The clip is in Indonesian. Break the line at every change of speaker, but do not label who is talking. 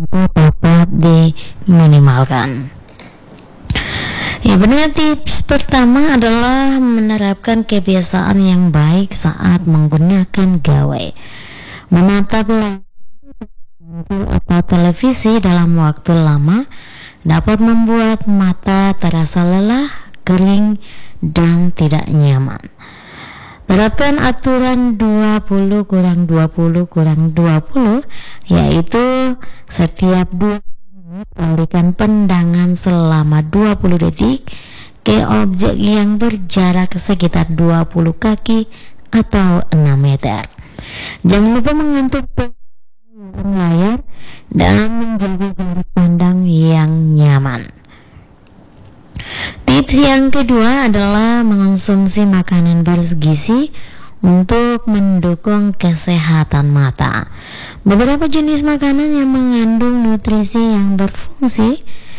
dapat diminimalkan. Ya benar, tips pertama adalah menerapkan kebiasaan yang baik saat menggunakan gawai. Menatap atau televisi dalam waktu lama dapat membuat mata terasa lelah, kering, dan tidak nyaman. Terapkan aturan 20 kurang 20 kurang 20, yaitu setiap 2 menit alihkan pandangan selama 20 detik ke objek yang berjarak sekitar 20 kaki atau 6 meter. Jangan lupa mengantuk layar dan menjaga jarak pandang yang nyaman. Tips yang kedua adalah mengonsumsi makanan bergizi untuk mendukung kesehatan mata. Beberapa jenis makanan yang mengandung nutrisi yang berfungsi